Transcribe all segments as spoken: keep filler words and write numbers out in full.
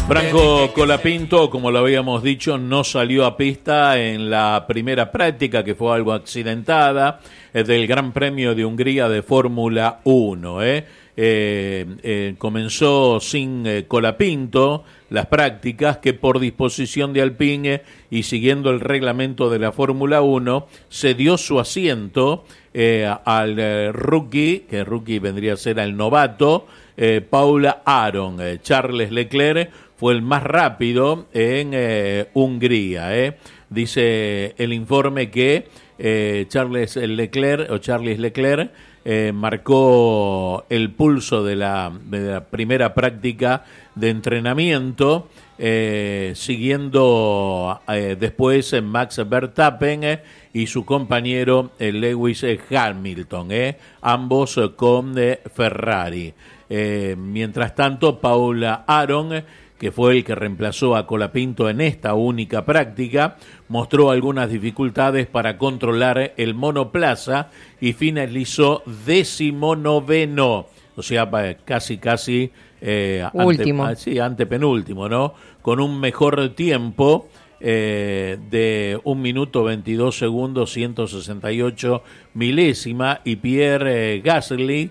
Franco Colapinto, como lo habíamos dicho, no salió a pista en la primera práctica, que fue algo accidentada, eh, del Gran Premio de Hungría de Fórmula uno. ¿eh? Eh, eh, comenzó sin eh, Colapinto las prácticas, que por disposición de Alpine y siguiendo el reglamento de la Fórmula uno, se dio su asiento eh, al eh, rookie, que rookie vendría a ser al novato, eh, Paula Aron. eh, Charles Leclerc fue el más rápido en eh, Hungría. ¿eh? Dice el informe que eh, Charles Leclerc o Charles Leclerc eh, marcó el pulso de la, de la primera práctica de entrenamiento, eh, siguiendo eh, después eh, Max Verstappen eh, y su compañero eh, Lewis eh, Hamilton, eh, ambos eh, con eh, Ferrari. Eh, mientras tanto, Paula Aron, que fue el que reemplazó a Colapinto en esta única práctica, mostró algunas dificultades para controlar el monoplaza y finalizó decimonoveno, o sea, casi casi eh, último, ante, sí, antepenúltimo, ¿no? Con un mejor tiempo eh, de un minuto veintidós segundos, ciento sesenta y ocho milésima, y Pierre eh, Gasly,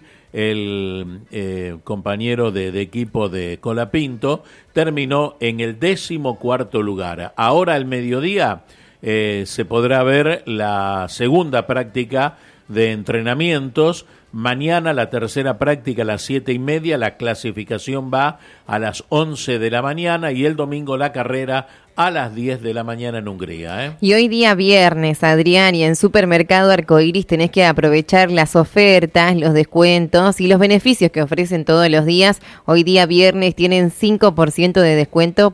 el eh, compañero de, de equipo de Colapinto, terminó en el décimo cuarto lugar. Ahora al mediodía eh, se podrá ver la segunda práctica de entrenamientos. Mañana la tercera práctica a las siete y media, la clasificación va a las once de la mañana y el domingo la carrera a las diez de la mañana en Hungría. ¿eh? Y hoy día viernes, Adrián, y en Supermercado Arcoiris tenés que aprovechar las ofertas, los descuentos y los beneficios que ofrecen todos los días. Hoy día viernes tienen cinco por ciento de descuento